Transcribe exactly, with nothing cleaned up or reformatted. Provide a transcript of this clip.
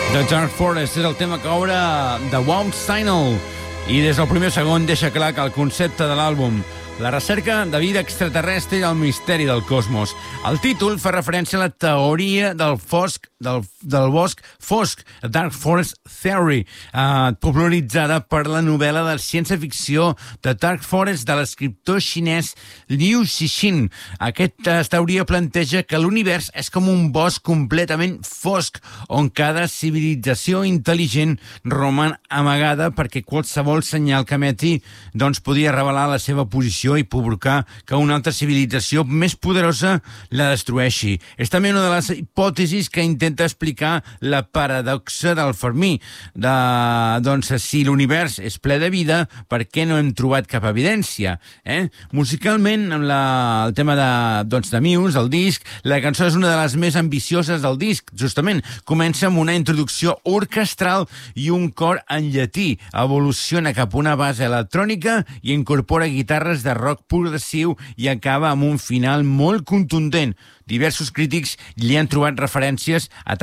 The Dark Forest és el tema que obre The Wound Signal i des del primer segon deixa clar que el concepte de l'àlbum, la recerca de vida extraterrestre i el misteri del cosmos. El títol fa referència a la teoria del fosc, del, del bosc fosc, Dark Forest Theory, eh, popularitzada per la novel·la de ciència-ficció The Dark Forest de l'escriptor xinès Liu Cixin. Aquesta teoria planteja que l'univers és com un bosc completament fosc, on cada civilització intel·ligent roman amagada perquè qualsevol senyal que emeti doncs, podia revelar la seva posició i provocar que una altra civilització més poderosa la destrueixi. És també una de les hipòtesis que intenta explicar la paradoxa del Fermi. De, doncs, si l'univers és ple de vida, per què no hem trobat cap evidència? Eh? Musicalment, amb la, el tema de, doncs, de Muse, el disc, la cançó és una de les més ambicioses del disc, justament. Comença amb una introducció orquestral i un cor en llatí. Evoluciona cap a una base electrònica i incorpora guitarres de rock progressiu i acaba amb un final molt contundent. Diversos crítics li han trobat referències a